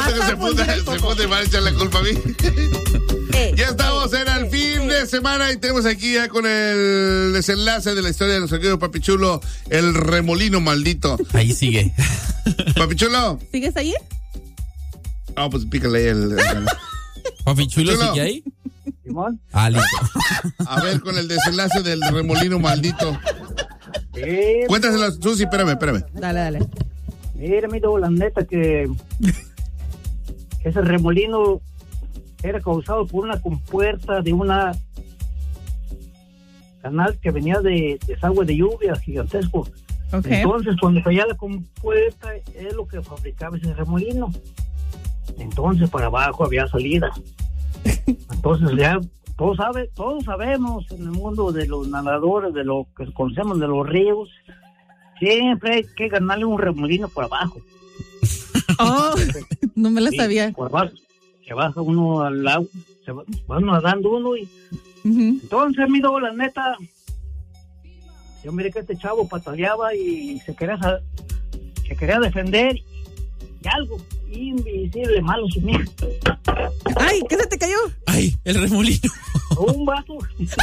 se pone mal echar la culpa a mí. Ya estamos en el fin de semana y tenemos aquí ya con el desenlace de la historia de nuestro querido Papi Chulo, el remolino maldito. Ahí sigue. Papi Chulo. ¿Sigues ahí? Ah, pues pícale ahí el Papi Chulo sigue ahí. Simón. Listo. A ver, con el desenlace del remolino maldito. Cuéntaselo, Susi, espérame. Dale. Mira, la neta que ese remolino era causado por una compuerta de una canal que venía de desagüe de lluvia gigantesco. Okay. Entonces, cuando fallaba la compuerta, es lo que fabricaba ese remolino. Entonces, para abajo había salida. Entonces, ya todos sabemos en el mundo de los nadadores, de lo que conocemos de los ríos, siempre hay que ganarle un remolino por abajo. Oh, no me lo sabía. Por abajo. Se baja uno al agua, se va nadando uno y... Entonces, la neta, yo miré que este chavo pataleaba y se quería defender y algo invisible malo sin mí. ¡Ay! ¿Qué se te cayó? ¡Ay! El remolino. Un vaso.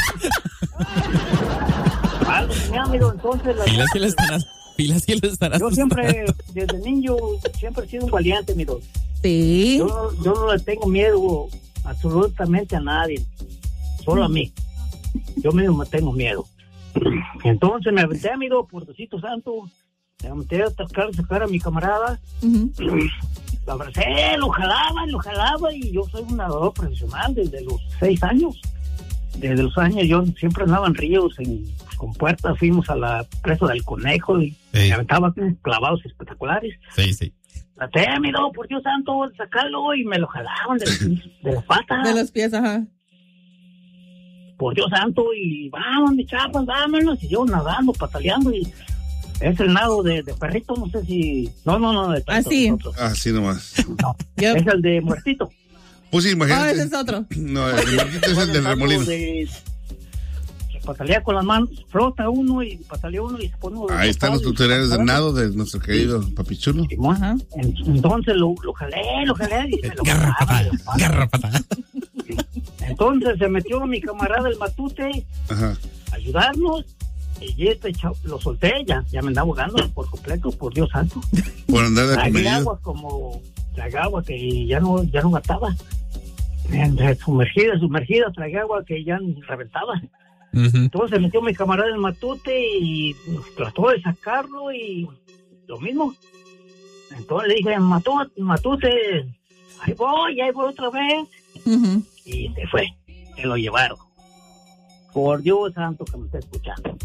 Algo sin mí, amigo. Entonces... Pilas que lo estarás. Yo siempre, desde niño, siempre he sido un valiente, amigo. Sí. Yo no le tengo miedo absolutamente a nadie, solo a mí. Yo mismo me tengo miedo. Entonces me aventé, amigo, por Diosito Santo, me aventé a sacar a mi camarada, lo abracé, lo jalaba, y yo soy un nadador profesional desde los 6 años. Desde los años yo siempre andaba en ríos, con puertas, fuimos a la presa del Conejo y me aventaba clavados espectaculares. Sí. Traté, amigo, por Dios santo, de sacarlo y me lo jalaban de las patas. De los pies, ajá. Por Dios santo, y vamos, mi chapas, vámonos. Y yo nadando, pataleando, y es el nado de perrito, no sé si... No, de perrito. Así nomás. No, es el de muertito. Pues sí, imagínate. Ese es otro. No, el muertito es el del remolino. Patalea con las manos, flota uno y patalea uno y se pone... Ahí están los tutoriales de nado de nuestro querido Papi Chulo. Ajá. Entonces lo jalé y me lo Garra patada. Entonces se metió mi camarada el Matute a ayudarnos y lo solté, ya me andaba ahogando por completo, por Dios santo. Por andar de comedido. Tragué agua que ya no gastaba. Sumergida, tragué agua que ya reventaba. Entonces se metió mi camarada el Matute y trató de sacarlo y lo mismo. Entonces le dije, Matute, ahí voy otra vez. Y se fue, se lo llevaron. Por Dios santo que me está escuchando.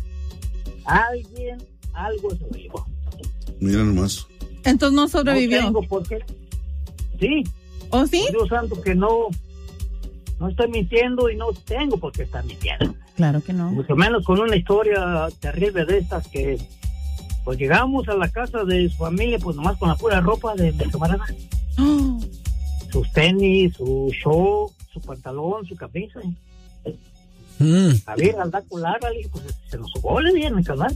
Algo se lo llevó. Mira nomás. Entonces no sobrevivió. No tengo por qué. Sí. ¿Oh, sí? Por Dios santo que no estoy mintiendo y no tengo por qué estar mintiendo. Claro que no. Mucho menos con una historia terrible de estas que pues llegamos a la casa de su familia pues nomás con la pura ropa de camarada. Sus tenis, su short, su pantalón, su camisa. A ver, andar con Lara, pues se nos subó, le dije en el canal.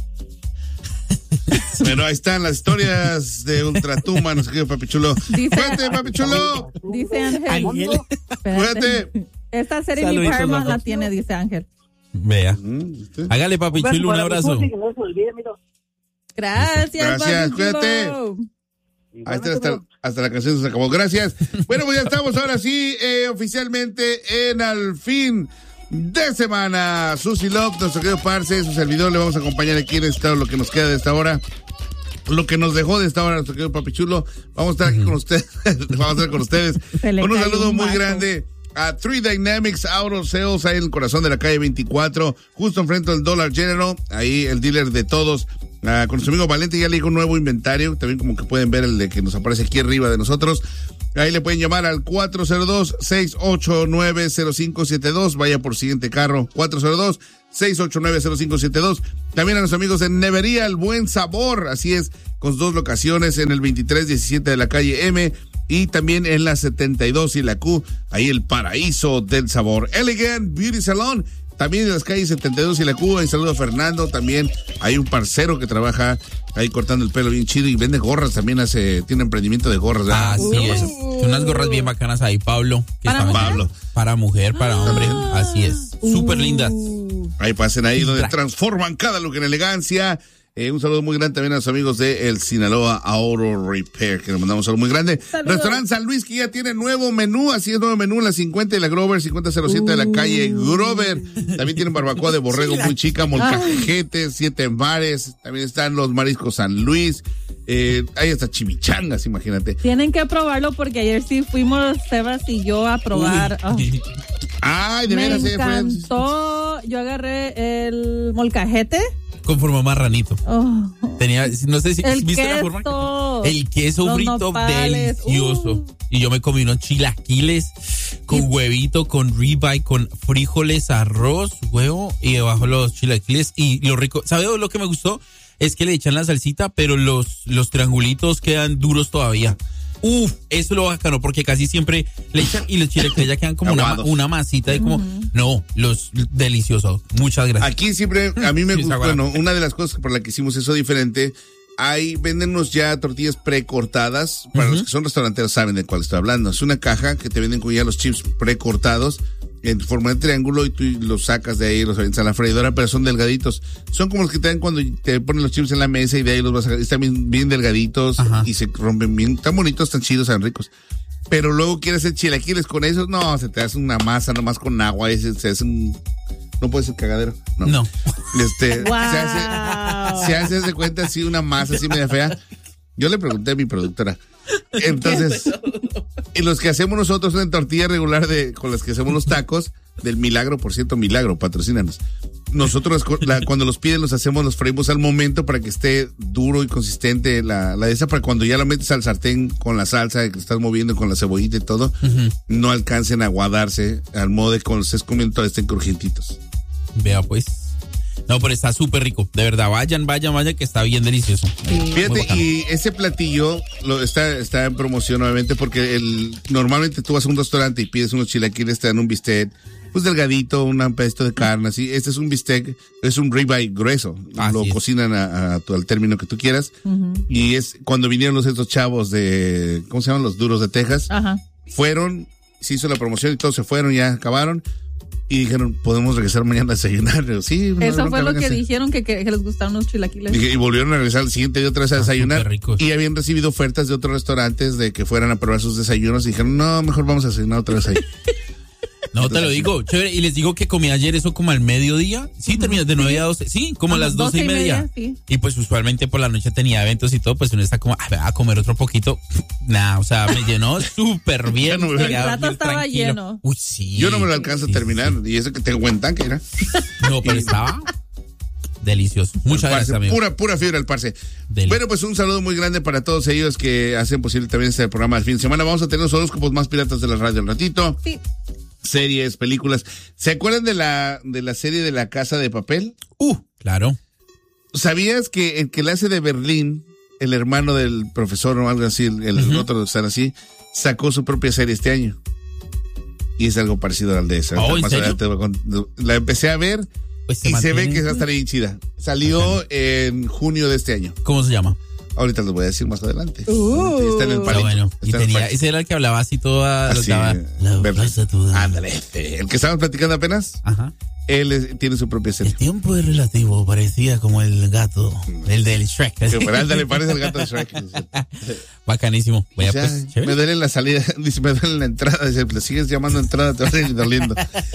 Pero ahí están las historias de Ultratuma, no sé qué, Papi Chulo. Cuídate, Papi Chulo. Dice Ángel. Cuídate. Esta serie mi Paramount la tiene, dice Ángel. Vea. Hágale, Papi Chulo, un abrazo. Gracias, Papi cuídate. Chulo. Ahí está, hasta la canción se acabó. Gracias. Bueno, pues ya estamos ahora sí, oficialmente en el fin de semana. Susi Love, nuestro querido parce, su servidor, le vamos a acompañar aquí en lo que nos queda de esta hora. Lo que nos dejó de esta hora nuestro querido Papi Chulo. Vamos a estar aquí con ustedes. Vamos a estar con ustedes. Con un saludo muy grande a 3 Dynamics Auto Sales, ahí en el corazón de la calle 24, justo enfrente del Dollar General, ahí el dealer de todos. Con nuestro amigo Valente ya le dijo un nuevo inventario, también como que pueden ver el de que nos aparece aquí arriba de nosotros. Ahí le pueden llamar al 402-689-0572, vaya por siguiente carro, 402-689-0572. También a nuestros amigos en Nevería El Buen Sabor, así es, con 2 locaciones en el 2317 de la calle M y también en la 72 y la Q, ahí el paraíso del sabor. Elegant Beauty Salon, También en las calles 72 y la Cuba, y saludo a Fernando, también hay un parcero que trabaja ahí cortando el pelo bien chido y vende gorras, también tiene emprendimiento de gorras. ¿Verdad? Así es, unas gorras bien bacanas ahí, Pablo. Para mujer, para hombre, así es, súper lindas. Ahí pasen ahí donde transforman cada look en elegancia. Un saludo muy grande también a los amigos de El Sinaloa Auto Repair, que les mandamos un saludo muy grande. Saludos. Restaurante San Luis, que ya tiene nuevo menú, así es, nuevo menú en la 50 de la Grover, 5007 de la calle Grover. También tienen barbacoa de borrego muy chica, molcajetes, 7 mares, también están los mariscos San Luis. Hay hasta chimichangas, imagínate. Tienen que probarlo porque ayer sí fuimos, Sebas y yo, a probar. Ay, de veras. Me encantó. Yo agarré el molcajete. Con forma marranito. Tenía, no sé si viste queso, la forma. El queso frito delicioso. Y yo me comí unos chilaquiles con huevito, con ribeye, con frijoles, arroz, huevo y debajo los chilaquiles. Y lo rico, ¿sabes lo que me gustó? Es que le echan la salsita, pero los triangulitos quedan duros todavía. Eso lo bacano, porque casi siempre le echan y los chilaquiles ya quedan como una masita de como, no, los deliciosos. Muchas gracias. Aquí siempre, a mí me gustó, bueno, una de las cosas por la que hicimos eso diferente, véndenos ya tortillas precortadas, para los que son restauranteros saben de cuál estoy hablando. Es una caja que te venden con ya los chips precortados en forma de triángulo y tú los sacas de ahí y los avientas a la freidora, pero son delgaditos. Son como los que te dan cuando te ponen los chips en la mesa y de ahí los vas a sacar. Están bien delgaditos. Y se rompen bien. Están bonitos, están chidos, están ricos. Pero luego quieres hacer chilaquiles con esos, no, se te hace una masa nomás con agua, se hace no puede ser cagadero. No. Se hace de cuenta así una masa así media fea. Yo le pregunté a mi productora. Entonces, y los que hacemos nosotros en tortilla regular con las que hacemos los tacos, del Milagro, por cierto, Milagro, patrocínanos. Nosotros cuando los piden, los freímos al momento para que esté duro y consistente la de esa, para cuando ya la metes al sartén con la salsa que estás moviendo con la cebollita y todo, no alcancen a aguadarse, al modo de cuando estés comiendo todavía estén crujientitos. Vea pues. No, pero está súper rico, de verdad, vayan, que está bien delicioso. Fíjate, y ese platillo está en promoción nuevamente porque normalmente tú vas a un restaurante y pides unos chilaquiles, te dan un bistec, pues delgadito, un pedazo de carne, así. Este es un bistec, es un ribeye grueso, lo cocinan al término que tú quieras, y es cuando vinieron estos chavos de, ¿cómo se llaman? Los duros de Texas, fueron, se hizo la promoción y todos se fueron, ya acabaron. Y dijeron, podemos regresar mañana a desayunar. Sí, eso fue lo que dijeron, que les gustaron los chilaquiles. Y volvieron a regresar al siguiente día otra vez a desayunar. Y habían recibido ofertas de otros restaurantes de que fueran a probar sus desayunos. Y dijeron, no, mejor vamos a desayunar otra vez ahí. No, entonces, te lo digo, chévere. Y les digo que comí ayer eso como al mediodía. Sí, terminas de 9 a 12. Sí, como a las 12:30. Sí. Y pues usualmente por la noche tenía eventos y todo, pues uno está como, a comer otro poquito. Nah, o sea, me llenó súper bien. El plato estaba lleno. Uy, sí. Yo no me lo alcanzo a terminar. Y eso que tengo buen tanque, ¿era? No, pero estaba delicioso. Muchas gracias, amigo. Pura fibra el parce. Bueno, pues un saludo muy grande para todos ellos que hacen posible también este programa del fin de semana. Vamos a tener los horóscopos más piratas de la radio un ratito. Sí. Series, películas. ¿Se acuerdan de la serie de La Casa de Papel? Claro. ¿Sabías que el que le hace de Berlín, el hermano del profesor o algo así, el otro estar así, sacó su propia serie este año? Y es algo parecido al de esa. ¿En serio? La empecé a ver pues y se ve que va a estar bien chida. Salió en junio de este año. ¿Cómo se llama? Ahorita les voy a decir más adelante. Está en el palito. Bueno, ese era el que hablaba así todo. Ándale. El que estábamos platicando apenas. Ajá. Él tiene su propia serie. El tiempo es relativo, parecía como el gato, el del Shrek. Ándale, parece el gato de Shrek. Bacanísimo. Vaya, pues, me duele en la salida, dice, me duele en la entrada. Dice, pues sigues llamando entrada, te vas a ir doliendo.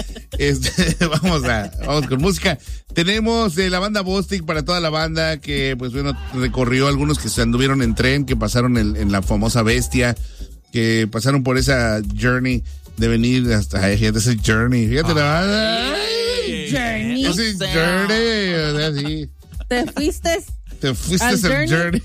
Vamos con música. Tenemos la banda Bostic para toda la banda que, pues bueno, recorrió algunos que se anduvieron en tren, que pasaron en la famosa Bestia, que pasaron por esa journey de venir hasta ese journey. Fíjate la banda. Journey. Ese journey, o sea, sí. ¿Te fuiste? al journey.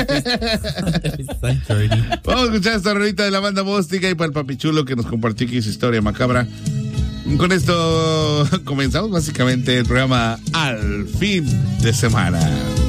Vamos a escuchar esta rolita de la banda Bóstica y para el papichulo que nos compartió aquí su historia macabra. Con esto comenzamos básicamente el programa Al Fin de Semana.